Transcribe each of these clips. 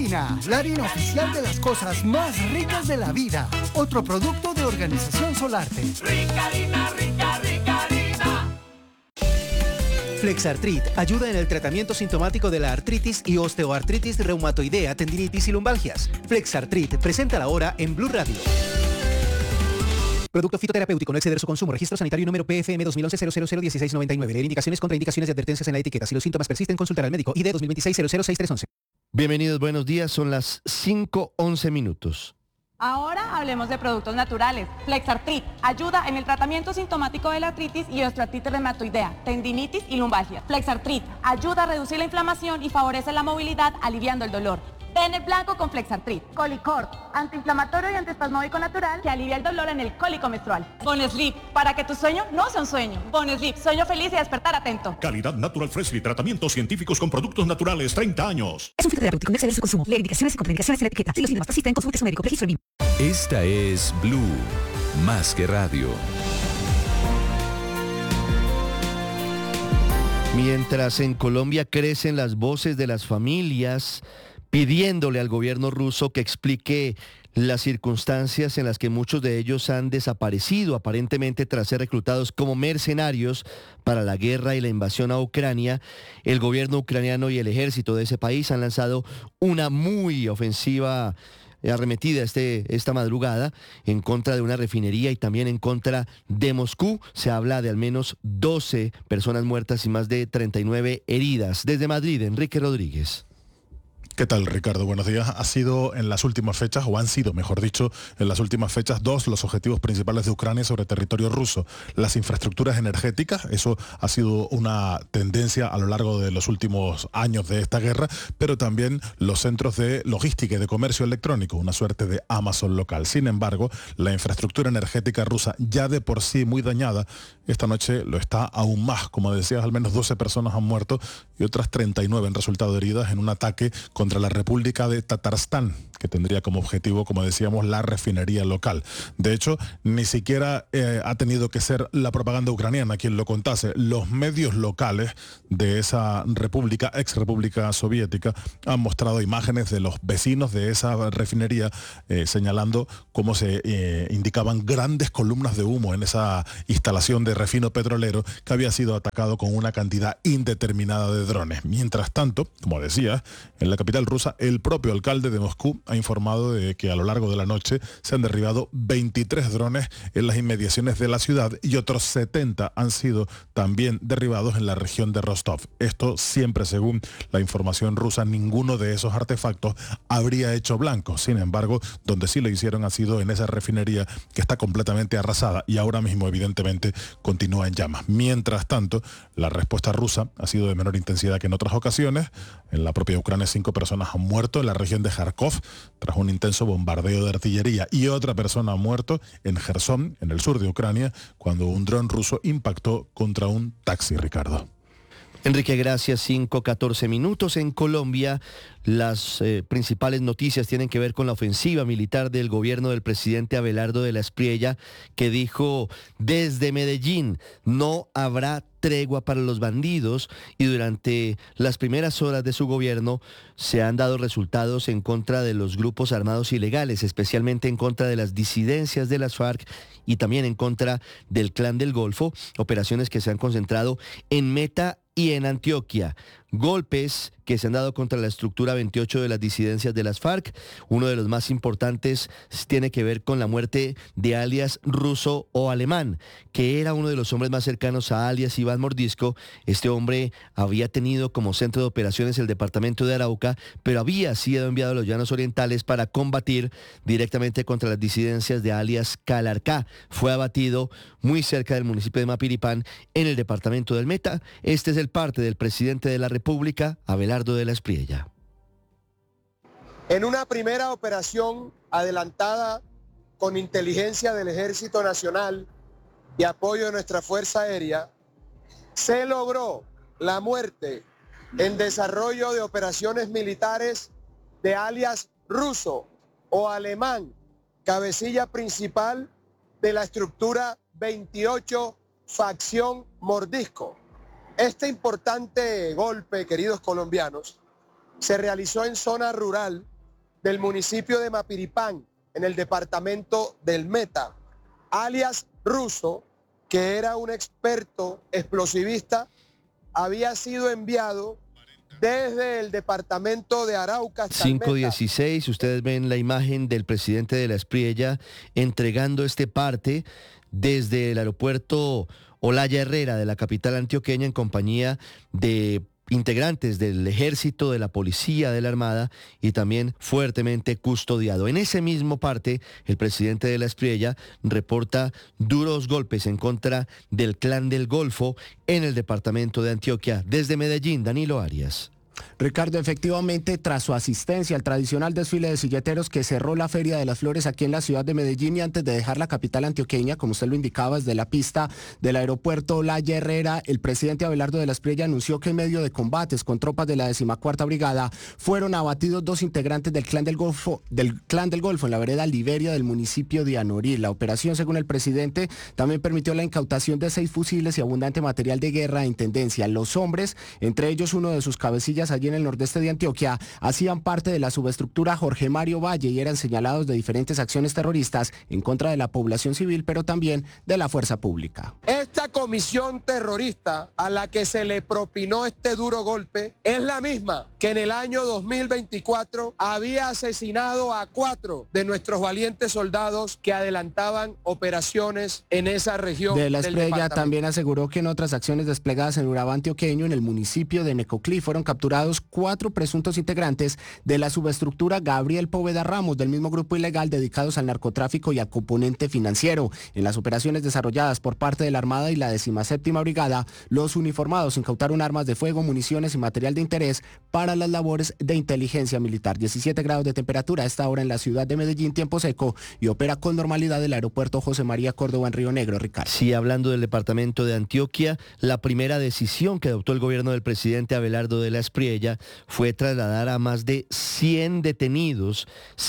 Harina, la harina oficial de las cosas más ricas de la vida. Otro producto de Organización Solarte. Rica harina, rica, rica harina. Flexartrit ayuda en el tratamiento sintomático de la artritis y osteoartritis reumatoidea, tendinitis y lumbalgias. Flexartrit, presenta la hora en Blue Radio. Producto fitoterapéutico, no exceder su consumo. Registro sanitario número PFM 2011-001699. Leer indicaciones, contraindicaciones y advertencias en la etiqueta. Si los síntomas persisten, consultar al médico. ID 2026-006311. Bienvenidos, buenos días. Son las 5:11 minutos. Ahora hablemos de productos naturales. Flexartrit ayuda en el tratamiento sintomático de la artritis y osteoartritis reumatoidea, tendinitis y lumbalgia. Flexartrit ayuda a reducir la inflamación y favorece la movilidad, aliviando el dolor. Ten el blanco con Flexartrit. Colicort, antiinflamatorio y antiespasmódico natural que alivia el dolor en el cólico menstrual. Bonesleep, para que tu sueño no sea un sueño. Bonesleep, sueño feliz y despertar atento. Calidad Natural Freshly, tratamientos científicos con productos naturales, 30 años. Es un fitoterapéutico, no exceder su consumo. Leer indicaciones y contraindicaciones en la etiqueta. Si los síntomas persisten, consulte a su médico. Registro BIM. Esta es Blue, más que radio. Mientras en Colombia crecen las voces de las familias pidiéndole al gobierno ruso que explique las circunstancias en las que muchos de ellos han desaparecido, aparentemente tras ser reclutados como mercenarios para la guerra y la invasión a Ucrania, el gobierno ucraniano y el ejército de ese país han lanzado una muy ofensiva arremetida esta madrugada en contra de una refinería y también en contra de Moscú. Se habla de al menos 12 personas muertas y más de 39 heridas. Desde Madrid, Enrique Rodríguez. ¿Qué tal, Ricardo? Buenos días. Han sido en las últimas fechas, mejor dicho, en las últimas fechas, dos los objetivos principales de Ucrania sobre territorio ruso. Las infraestructuras energéticas, eso ha sido una tendencia a lo largo de los últimos años de esta guerra, pero también los centros de logística y de comercio electrónico, una suerte de Amazon local. Sin embargo, la infraestructura energética rusa, ya de por sí muy dañada, esta noche lo está aún más. Como decías, al menos 12 personas han muerto y otras 39 han resultado heridas en un ataque contra la República de Tatarstán, que tendría como objetivo, como decíamos, la refinería local. De hecho, ni siquiera ha tenido que ser la propaganda ucraniana quien lo contase. Los medios locales de esa república, ex república soviética, han mostrado imágenes de los vecinos de esa refinería señalando cómo se indicaban grandes columnas de humo en esa instalación de refino petrolero que había sido atacado con una cantidad indeterminada de drones. Mientras tanto, como decía, en la capital rusa, el propio alcalde de Moscú ha informado de que a lo largo de la noche se han derribado 23 drones en las inmediaciones de la ciudad y otros 70 han sido también derribados en la región de Rostov. Esto siempre según la información rusa. Ninguno de esos artefactos habría hecho blanco. Sin embargo, donde sí lo hicieron ha sido en esa refinería que está completamente arrasada y ahora mismo evidentemente continúa en llamas. Mientras tanto, la respuesta rusa ha sido de menor intensidad que en otras ocasiones. En la propia Ucrania 5 personas han muerto en la región de Kharkov tras un intenso bombardeo de artillería y otra persona ha muerto en Jersón, en el sur de Ucrania, cuando un dron ruso impactó contra un taxi, Ricardo. Enrique, gracias. 5:14 minutos. En Colombia, las principales noticias tienen que ver con la ofensiva militar del gobierno del presidente Abelardo de la Espriella, que dijo desde Medellín: no habrá tregua para los bandidos, y durante las primeras horas de su gobierno se han dado resultados en contra de los grupos armados ilegales, especialmente en contra de las disidencias de las FARC y también en contra del Clan del Golfo, operaciones que se han concentrado en Meta y en Antioquia. Golpes que se han dado contra la estructura 28 de las disidencias de las FARC. Uno de los más importantes tiene que ver con la muerte de alias Ruso o Alemán, que era uno de los hombres más cercanos a alias Iván Mordisco. Este hombre había tenido como centro de operaciones el departamento de Arauca, pero había sido enviado a los Llanos Orientales para combatir directamente contra las disidencias de alias Calarcá. Fue abatido muy cerca del municipio de Mapiripán, en el departamento del Meta. Este es el parte del presidente de la República, Abelardo de la Espriella. En una primera operación adelantada con inteligencia del Ejército Nacional y apoyo de nuestra Fuerza Aérea, se logró la muerte en desarrollo de operaciones militares de alias Ruso o Alemán, cabecilla principal de la estructura 28, facción Mordisco. Este importante golpe, queridos colombianos, se realizó en zona rural del municipio de Mapiripán, en el departamento del Meta, alias Russo, que era un experto explosivista, había sido enviado desde el departamento de Arauca hasta 5:16, ustedes ven la imagen del presidente de la Espriella entregando este parte desde el aeropuerto Olaya Herrera de la capital antioqueña en compañía de integrantes del ejército, de la policía, de la armada y también fuertemente custodiado. En ese mismo parte, el presidente de la Espriella reporta duros golpes en contra del Clan del Golfo en el departamento de Antioquia. Desde Medellín, Danilo Arias. Ricardo, efectivamente, tras su asistencia al tradicional desfile de silleteros que cerró la Feria de las Flores aquí en la ciudad de Medellín y antes de dejar la capital antioqueña, como usted lo indicaba, desde la pista del aeropuerto Olaya Herrera, el presidente Abelardo de la Espriella anunció que en medio de combates con tropas de la 14ª Brigada fueron abatidos 2 integrantes del Clan del Golfo en la vereda Liberia del municipio de Anorí. La operación, según el presidente, también permitió la incautación de 6 fusiles y abundante material de guerra en tendencia. Los hombres, entre ellos uno de sus cabecillas allí en el nordeste de Antioquia, hacían parte de la subestructura Jorge Mario Valle y eran señalados de diferentes acciones terroristas en contra de la población civil, pero también de la fuerza pública. Esta comisión terrorista a la que se le propinó este duro golpe es la misma que en el año 2024 había asesinado a 4 de nuestros valientes soldados que adelantaban operaciones en esa región. De la Espriella también aseguró que en otras acciones desplegadas en Urabá antioqueño, en el municipio de Necoclí, fueron capturados 4 presuntos integrantes de la subestructura Gabriel Poveda Ramos, del mismo grupo ilegal dedicados al narcotráfico y al componente financiero. En las operaciones desarrolladas por parte de la Armada y la 17ª Brigada, los uniformados incautaron armas de fuego, municiones y material de interés para las labores de inteligencia militar. 17 grados de temperatura a esta hora en la ciudad de Medellín, tiempo seco, y opera con normalidad el aeropuerto José María Córdoba en Río Negro, Ricardo. Sí, hablando del departamento de Antioquia, la primera decisión que adoptó el gobierno del presidente Abelardo de la Espriella fue trasladar a más de 100 detenidos,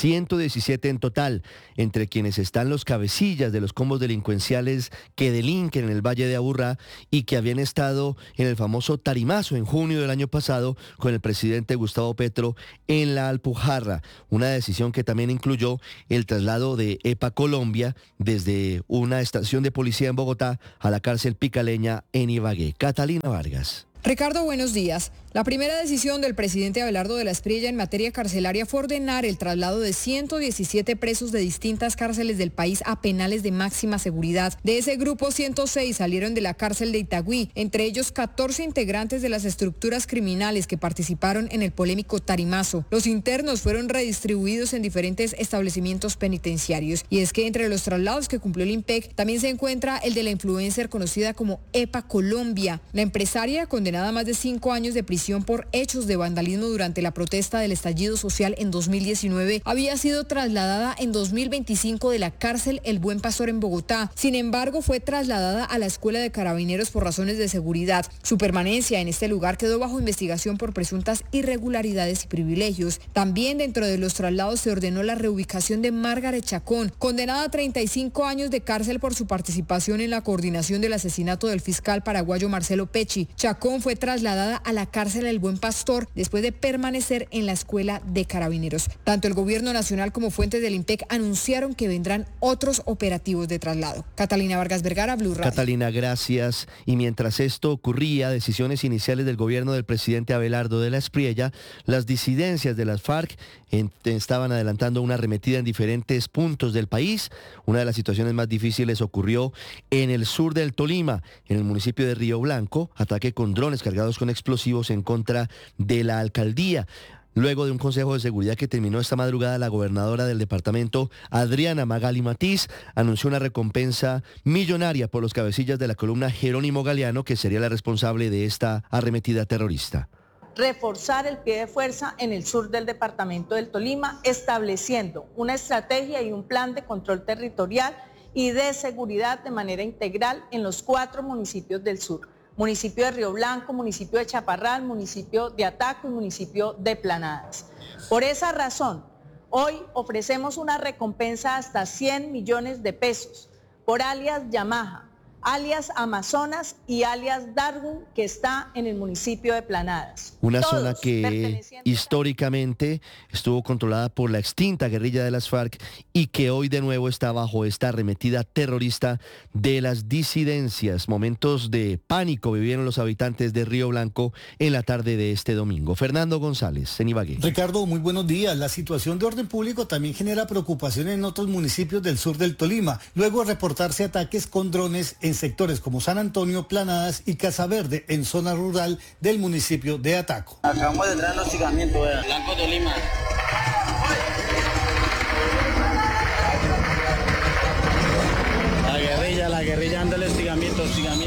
117 en total, entre quienes están los cabecillas de los combos delincuenciales que delinquen en el Valle de Aburrá y que habían estado en el famoso Tarimazo en junio del año pasado con el presidente Gustavo Petro en la Alpujarra. Una decisión que también incluyó el traslado de EPA Colombia desde una estación de policía en Bogotá a la cárcel Picaleña en Ibagué. Catalina Vargas. Ricardo, buenos días. La primera decisión del presidente Abelardo de la Espriella en materia carcelaria fue ordenar el traslado de 117 presos de distintas cárceles del país a penales de máxima seguridad. De ese grupo, 106 salieron de la cárcel de Itagüí, entre ellos 14 integrantes de las estructuras criminales que participaron en el polémico Tarimazo. Los internos fueron redistribuidos en diferentes establecimientos penitenciarios. Y es que entre los traslados que cumplió el IMPEC también se encuentra el de la influencer conocida como EPA Colombia. La empresaria, condenada a más de 5 años de prisión por hechos de vandalismo durante la protesta del estallido social en 2019, había sido trasladada en 2025 de la cárcel El Buen Pastor en Bogotá. Sin embargo, fue trasladada a la Escuela de Carabineros por razones de seguridad. Su permanencia en este lugar quedó bajo investigación por presuntas irregularidades y privilegios. También dentro de los traslados se ordenó la reubicación de Margaret Chacón, condenada a 35 años de cárcel por su participación en la coordinación del asesinato del fiscal paraguayo Marcelo Pecci. Chacón fue trasladada a la cárcel El Buen Pastor después de permanecer en la Escuela de Carabineros. Tanto el gobierno nacional como fuentes del IMPEC anunciaron que vendrán otros operativos de traslado. Catalina Vargas Vergara, Blue Radio. Catalina, gracias. Y mientras esto ocurría, decisiones iniciales del gobierno del presidente Abelardo de la Espriella, las disidencias de las FARC estaban adelantando una arremetida en diferentes puntos del país. Una de las situaciones más difíciles ocurrió en el sur del Tolima, en el municipio de Río Blanco, ataque con drones cargados con explosivos en contra de la alcaldía. Luego de un consejo de seguridad que terminó esta madrugada, la gobernadora del departamento, Adriana Magali Matiz, anunció una recompensa millonaria por los cabecillas de la columna Jerónimo Galeano, que sería la responsable de esta arremetida terrorista. Reforzar el pie de fuerza en el sur del departamento del Tolima, estableciendo una estrategia y un plan de control territorial y de seguridad de manera integral en los 4 municipios del sur. Municipio de Río Blanco, municipio de Chaparral, municipio de Ataco y municipio de Planadas. Por esa razón, hoy ofrecemos una recompensa hasta 100 millones de pesos por alias Yamaha alias Amazonas y alias Darwin, que está en el municipio de Planadas. Una Todos zona que históricamente estuvo controlada por la extinta guerrilla de las FARC y que hoy de nuevo está bajo esta arremetida terrorista de las disidencias. Momentos de pánico vivieron los habitantes de Río Blanco en la tarde de este domingo. Fernando González, en Ibagué. Ricardo, muy buenos días. La situación de orden público también genera preocupación en otros municipios del sur del Tolima, luego de reportarse ataques con drones en sectores como San Antonio, Planadas y Casaverde, en zona rural del municipio de Ataco. Acabamos de entrar en hostigamiento, Blanco Tolima. La guerrilla anda el hostigamiento.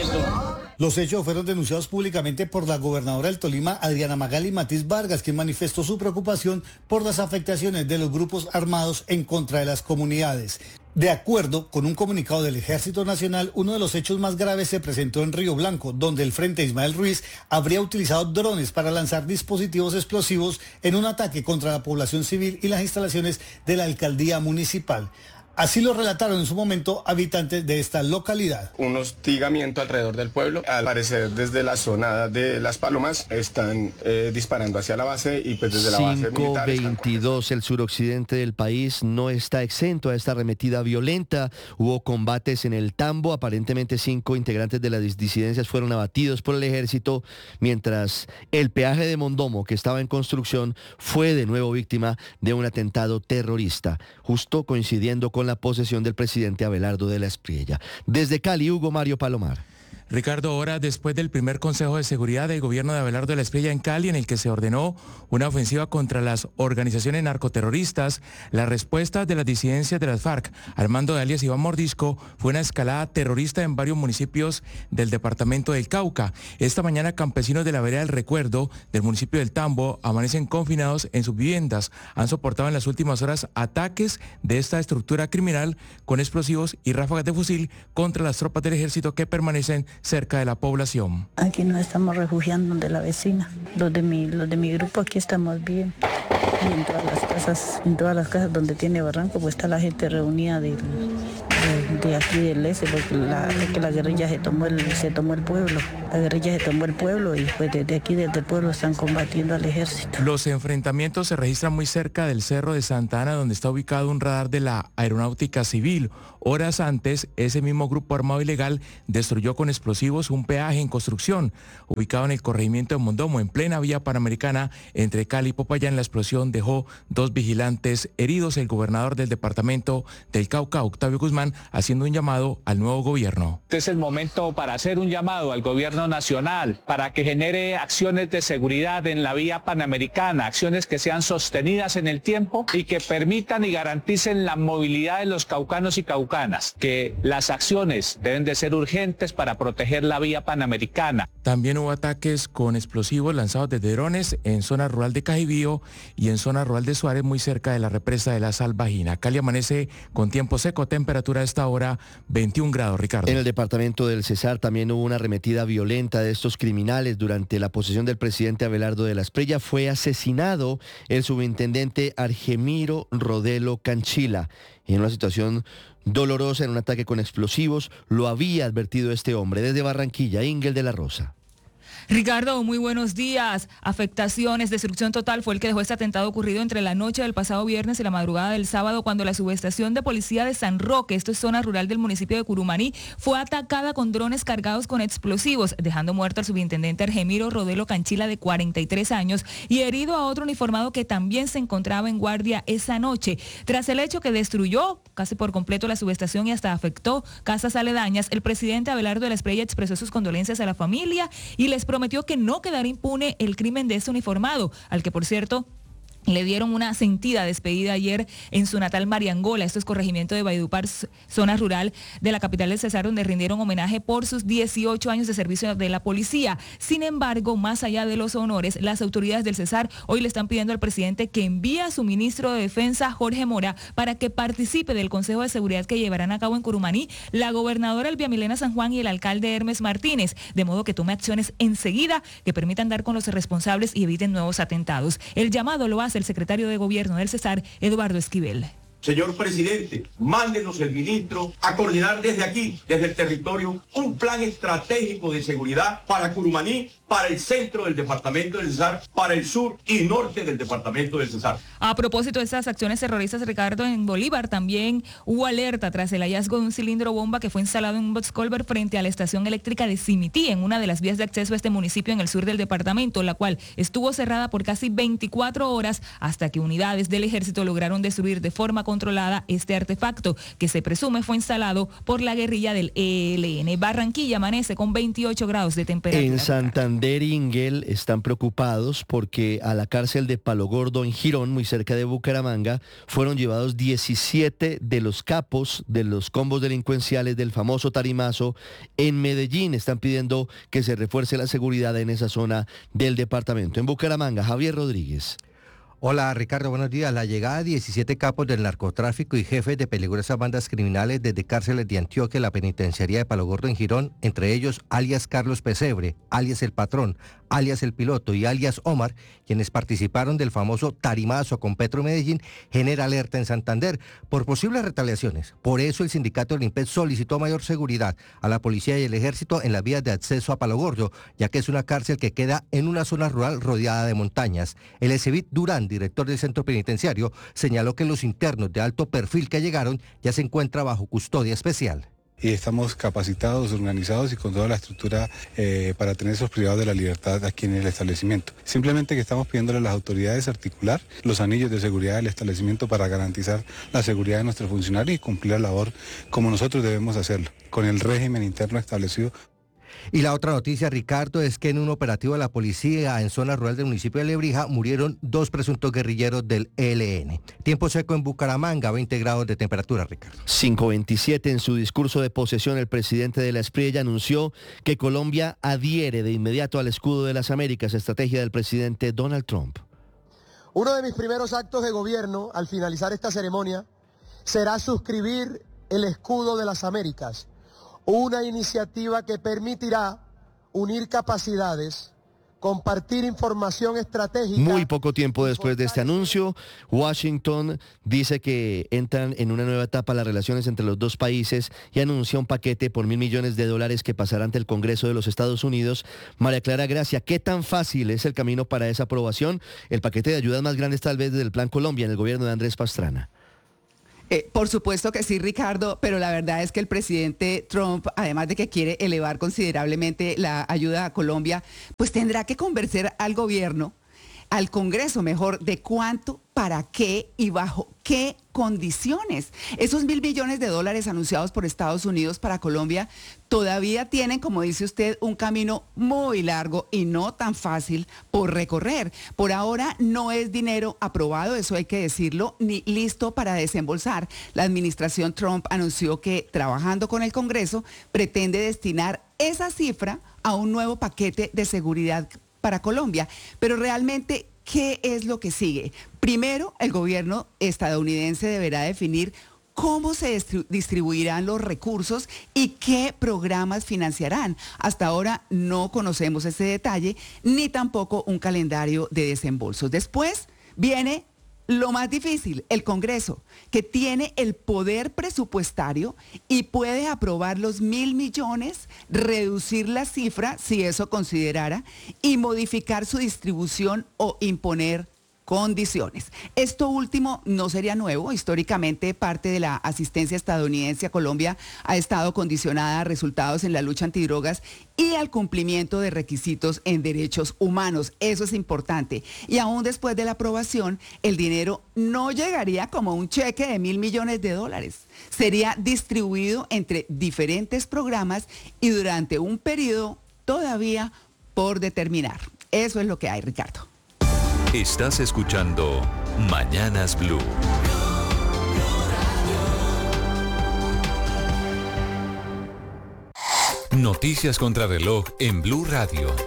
Los hechos fueron denunciados públicamente por la gobernadora del Tolima, Adriana Magali Matiz Vargas, quien manifestó su preocupación por las afectaciones de los grupos armados en contra de las comunidades. De acuerdo con un comunicado del Ejército Nacional, uno de los hechos más graves se presentó en Río Blanco, donde el Frente Ismael Ruiz habría utilizado drones para lanzar dispositivos explosivos en un ataque contra la población civil y las instalaciones de la alcaldía municipal. Así lo relataron en su momento habitantes de esta localidad. Un hostigamiento alrededor del pueblo. Al parecer desde la zona de Las Palomas están disparando hacia la base y pues desde la base militar. 5:22, el suroccidente del país no está exento a esta arremetida violenta. Hubo combates en el Tambo. Aparentemente 5 integrantes de las disidencias fueron abatidos por el ejército, mientras el peaje de Mondomo, que estaba en construcción, fue de nuevo víctima de un atentado terrorista, justo coincidiendo con la posesión del presidente Abelardo de la Espriella. Desde Cali, Hugo Mario Palomar. Ricardo, horas después del primer Consejo de Seguridad del gobierno de Abelardo de la Espriella en Cali, en el que se ordenó una ofensiva contra las organizaciones narcoterroristas, la respuesta de las disidencias de las FARC, al mando de alias Iván Mordisco, fue una escalada terrorista en varios municipios del departamento del Cauca. Esta mañana, campesinos de la vereda del Recuerdo, del municipio del Tambo, amanecen confinados en sus viviendas. Han soportado en las últimas horas ataques de esta estructura criminal con explosivos y ráfagas de fusil contra las tropas del ejército que permanecen cerca de la población. Aquí nos estamos refugiando de la vecina. Los de mi grupo aquí estamos bien. Y en todas las casas donde tiene barranco, pues está la gente reunida de aquí del este, porque la guerrilla se tomó el pueblo. La guerrilla se tomó el pueblo y pues desde aquí, desde el pueblo, están combatiendo al ejército. Los enfrentamientos se registran muy cerca del Cerro de Santa Ana, donde está ubicado un radar de la Aeronáutica Civil. Horas antes, ese mismo grupo armado ilegal destruyó con explosivos un peaje en construcción, ubicado en el corregimiento de Mondomo, en plena vía panamericana entre Cali y Popayán. La explosión dejó 2 vigilantes heridos. El gobernador del departamento del Cauca, Octavio Guzmán, haciendo un llamado al nuevo gobierno. Este es el momento para hacer un llamado al gobierno nacional para que genere acciones de seguridad en la vía panamericana, acciones que sean sostenidas en el tiempo y que permitan y garanticen la movilidad de los caucanos y caucanas, que las acciones deben de ser urgentes para proteger la vía panamericana. También hubo ataques con explosivos lanzados desde drones en zona rural de Cajibío y en zona rural de Suárez, muy cerca de la represa de la Salvajina. Cali amanece con tiempo seco, temperatura a esta hora 21 grados, Ricardo. En el departamento del Cesar también hubo una arremetida violenta de estos criminales durante la posesión del presidente Abelardo de la Espriella. Fue asesinado el subintendente Argemiro Rodelo Canchila en una situación dolorosa, en un ataque con explosivos. Lo había advertido este hombre. Desde Barranquilla, Ingel de la Rosa. Ricardo, muy buenos días. Afectaciones, destrucción total fue el que dejó este atentado ocurrido entre la noche del pasado viernes y la madrugada del sábado, cuando la subestación de policía de San Roque, esto es zona rural del municipio de Curumaní, fue atacada con drones cargados con explosivos, dejando muerto al subintendente Argemiro Rodelo Canchila, de 43 años, y herido a otro uniformado que también se encontraba en guardia esa noche. Tras el hecho que destruyó casi por completo la subestación y hasta afectó casas aledañas, el presidente Abelardo de la Espriella expresó sus condolencias a la familia y les prometió que no quedará impune el crimen de este uniformado, al que, por cierto, le dieron una sentida despedida ayer en su natal Mariangola, esto es corregimiento de Valledupar, zona rural de la capital del Cesar, donde rindieron homenaje por sus 18 años de servicio de la policía. Sin embargo, más allá de los honores, las autoridades del Cesar hoy le están pidiendo al presidente que envíe a su ministro de Defensa, Jorge Mora, para que participe del Consejo de Seguridad que llevarán a cabo en Curumaní la gobernadora Elvia Milena San Juan y el alcalde Hermes Martínez, de modo que tome acciones enseguida que permitan dar con los responsables y eviten nuevos atentados. El llamado lo hace el secretario de Gobierno del Cesar, Eduardo Esquivel. señor presidente, mándenos el ministro a coordinar desde aquí, desde el territorio, un plan estratégico de seguridad para Curumaní, para el centro del departamento del Cesar, para el sur y norte del departamento del Cesar. A propósito de estas acciones terroristas, Ricardo, en Bolívar también hubo alerta tras el hallazgo de un cilindro bomba que fue instalado en un boxculver frente a la estación eléctrica de Cimití, en una de las vías de acceso a este municipio en el sur del departamento, la cual estuvo cerrada por casi 24 horas hasta que unidades del ejército lograron destruir de forma controlada este artefacto, que se presume fue instalado por la guerrilla del ELN. Barranquilla amanece con 28 grados de temperatura. En Santander y Inguel están preocupados porque a la cárcel de Palo Gordo en Girón, muy cerca de Bucaramanga, fueron llevados 17 de los capos de los combos delincuenciales del famoso Tarimazo en Medellín. Están pidiendo que se refuerce la seguridad en esa zona del departamento. En Bucaramanga, Javier Rodríguez. Hola Ricardo, buenos días. La llegada de 17 capos del narcotráfico y jefes de peligrosas bandas criminales desde cárceles de Antioquia a la penitenciaría de Palo Gordo en Girón, entre ellos alias Carlos Pesebre, alias El Patrón, alias El Piloto y alias Omar, quienes participaron del famoso Tarimazo con Petro Medellín, genera alerta en Santander por posibles retaliaciones. Por eso el sindicato del IMPED solicitó mayor seguridad a la policía y el ejército en las vías de acceso a Palo Gordo, ya que es una cárcel que queda en una zona rural rodeada de montañas. El Ecevit Durán, director del centro penitenciario, señaló que los internos de alto perfil que llegaron ya se encuentran bajo custodia especial. Y estamos capacitados, organizados y con toda la estructura para tener esos privados de la libertad aquí en el establecimiento. Simplemente que estamos pidiéndole a las autoridades articular los anillos de seguridad del establecimiento para garantizar la seguridad de nuestros funcionarios y cumplir la labor como nosotros debemos hacerlo, con el régimen interno establecido. Y la otra noticia, Ricardo, es que en un operativo de la policía en zona rural del municipio de Lebrija murieron 2 presuntos guerrilleros del ELN. Tiempo seco en Bucaramanga, 20 grados de temperatura, Ricardo. 5:27 en su discurso de posesión, el presidente de la Espriella anunció que Colombia adhiere de inmediato al escudo de las Américas, estrategia del presidente Donald Trump. Uno de mis primeros actos de gobierno al finalizar esta ceremonia será suscribir el escudo de las Américas, una iniciativa que permitirá unir capacidades, compartir información estratégica. Muy poco tiempo después de este anuncio, Washington dice que entran en una nueva etapa las relaciones entre los dos países y anuncia un paquete por $1.000 millones que pasará ante el Congreso de los Estados Unidos. María Clara Gracia, ¿qué tan fácil es el camino para esa aprobación? El paquete de ayudas más grande tal vez desde el Plan Colombia en el gobierno de Andrés Pastrana. Por supuesto que sí, Ricardo, pero la verdad es que el presidente Trump, además de que quiere elevar considerablemente la ayuda a Colombia, pues tendrá que convencer al gobierno, al Congreso mejor, de cuánto, para qué y bajo qué condiciones. Esos $1.000 millones anunciados por Estados Unidos para Colombia todavía tienen, como dice usted, un camino muy largo y no tan fácil por recorrer. Por ahora no es dinero aprobado, eso hay que decirlo, ni listo para desembolsar. La administración Trump anunció que, trabajando con el Congreso, pretende destinar esa cifra a un nuevo paquete de seguridad para Colombia. Pero realmente, ¿qué es lo que sigue? Primero, el gobierno estadounidense deberá definir cómo se distribuirán los recursos y qué programas financiarán. Hasta ahora no conocemos ese detalle, ni tampoco un calendario de desembolsos. Después viene lo más difícil, el Congreso, que tiene el poder presupuestario y puede aprobar los $1.000 millones, reducir la cifra, si eso considerara, y modificar su distribución o imponer condiciones. Esto último no sería nuevo. Históricamente, parte de la asistencia estadounidense a Colombia ha estado condicionada a resultados en la lucha antidrogas y al cumplimiento de requisitos en derechos humanos. Eso es importante. Y aún después de la aprobación, el dinero no llegaría como un cheque de $1.000 millones. Sería distribuido entre diferentes programas y durante un periodo todavía por determinar. Eso es lo que hay, Ricardo. Estás escuchando Mañanas Blue. Noticias contra reloj en Blue Radio.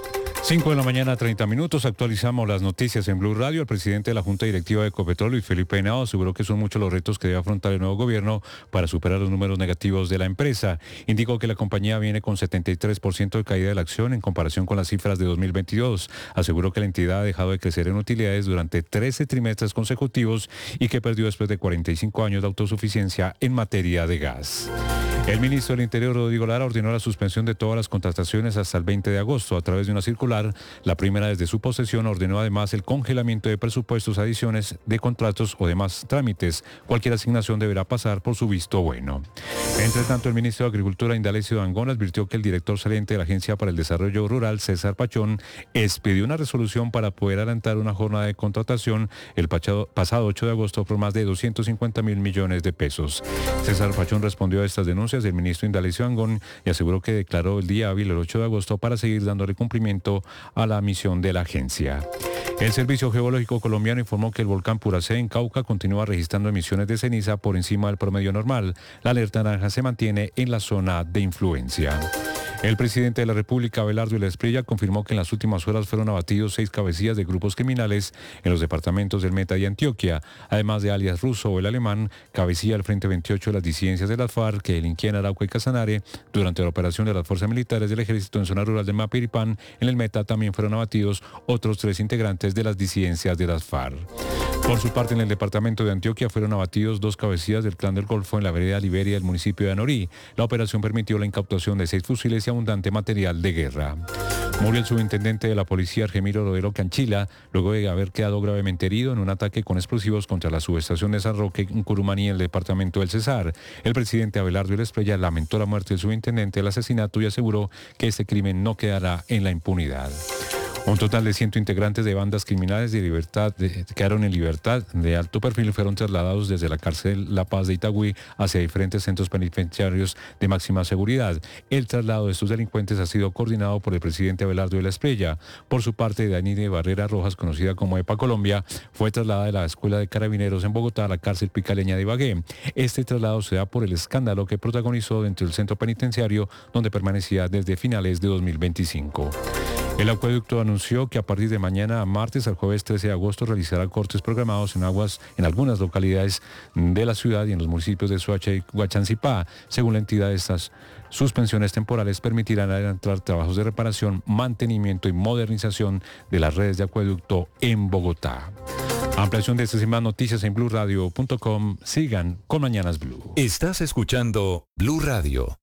5 de la mañana, 30 minutos. Actualizamos las noticias en Blue Radio. El presidente de la Junta Directiva de Ecopetrol, Luis Felipe Henao, aseguró que son muchos los retos que debe afrontar el nuevo gobierno para superar los números negativos de la empresa. Indicó que la compañía viene con 73% de caída de la acción en comparación con las cifras de 2022. Aseguró que la entidad ha dejado de crecer en utilidades durante 13 trimestres consecutivos y que perdió después de 45 años de autosuficiencia en materia de gas. El ministro del Interior, Rodrigo Lara, ordenó la suspensión de todas las contrataciones hasta el 20 de agosto a través de una circular. La primera desde su posesión ordenó además el congelamiento de presupuestos, adiciones de contratos o demás trámites. Cualquier asignación deberá pasar por su visto bueno. Entre tanto, el ministro de Agricultura, Indalecio Dangond, advirtió que el director saliente de la Agencia para el Desarrollo Rural, César Pachón, expidió una resolución para poder adelantar una jornada de contratación el pasado 8 de agosto por más de 250.000 millones de pesos. César Pachón respondió a estas denuncias del ministro Indalecio Dangond y aseguró que declaró el día hábil el 8 de agosto para seguir dándole cumplimiento a la misión de la agencia. El Servicio Geológico Colombiano informó que el volcán Puracé en Cauca continúa registrando emisiones de ceniza por encima del promedio normal. La alerta naranja se mantiene en la zona de influencia. El presidente de la República, Abelardo Espriella, confirmó que en las últimas horas fueron abatidos 6 cabecillas de grupos criminales en los departamentos del Meta y Antioquia, además de alias Russo o el Alemán, cabecilla del Frente 28 de las disidencias de las FARC, que delinquía en Arauca y Casanare. Durante la operación de las fuerzas militares del ejército en zona rural del Mapiripán, en el Meta también fueron abatidos otros 3 integrantes de las disidencias de las FARC. Por su parte, en el departamento de Antioquia fueron abatidos 2 cabecillas del Clan del Golfo en la vereda Liberia del municipio de Anorí. La operación permitió la incautación de 6 fusiles y abundante material de guerra. Murió el subintendente de la policía, Argemiro Rodero Canchila, luego de haber quedado gravemente herido en un ataque con explosivos contra la subestación de San Roque en Curumaní, en el departamento del Cesar. El presidente Abelardo Espriella lamentó la muerte del subintendente del asesinato y aseguró que este crimen no quedará en la impunidad. Un total de 100 integrantes de bandas criminales quedaron en libertad de alto perfil y fueron trasladados desde la cárcel La Paz de Itagüí hacia diferentes centros penitenciarios de máxima seguridad. El traslado de estos delincuentes ha sido coordinado por el presidente Abelardo Espriella. Por su parte, Danine Barrera Rojas, conocida como EPA Colombia, fue trasladada de la Escuela de Carabineros en Bogotá a la cárcel Picaleña de Ibagué. Este traslado se da por el escándalo que protagonizó dentro del centro penitenciario, donde permanecía desde finales de 2025. El acueducto anunció que a partir de mañana, martes al jueves 13 de agosto, realizará cortes programados en aguas en algunas localidades de la ciudad y en los municipios de Soacha y Guachancipá. Según la entidad, estas suspensiones temporales permitirán adelantar trabajos de reparación, mantenimiento y modernización de las redes de acueducto en Bogotá. Ampliación de estas y más noticias en BlueRadio.com. Sigan con Mañanas Blue. Estás escuchando Blue Radio.